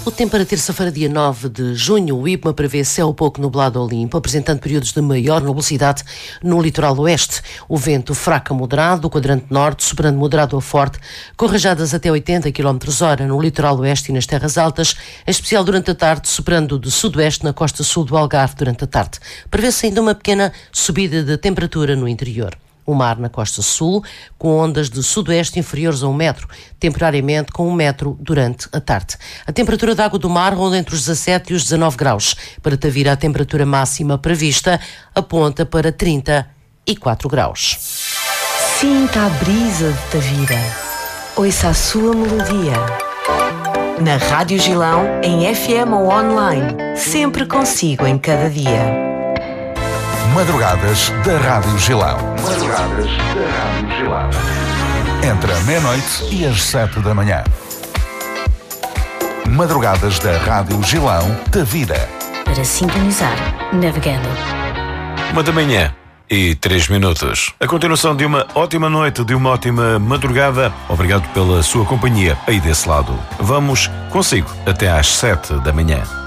O tempo para terça-feira, dia 9 de junho, o IPMA prevê céu pouco nublado ou limpo, apresentando períodos de maior nubosidade no litoral oeste. O vento fraco a moderado, do quadrante norte, soprando moderado a forte, com rajadas até 80 km/h no litoral oeste e nas terras altas, em especial durante a tarde, soprando de sudoeste na costa sul do Algarve durante a tarde. Prevê-se ainda uma pequena subida de temperatura no interior. O mar na costa sul, com ondas de sudoeste inferiores a 1 metro, temporariamente com 1 metro durante a tarde. A temperatura da água do mar ronda entre os 17 e os 19 graus. Para Tavira, a temperatura máxima prevista aponta para 34 graus. Sinta a brisa de Tavira. Ouça a sua melodia. Na Rádio Gilão, em FM ou online. Sempre consigo em cada dia. Madrugadas da Rádio Gilão. Madrugadas da Rádio Gilão. Entre a meia-noite e as 7 da manhã. Madrugadas da Rádio Gilão, Tavira. Para sintonizar, navegando. 1h03. A continuação de uma ótima noite, de uma ótima madrugada. Obrigado pela sua companhia aí desse lado. Vamos consigo até às 7 da manhã.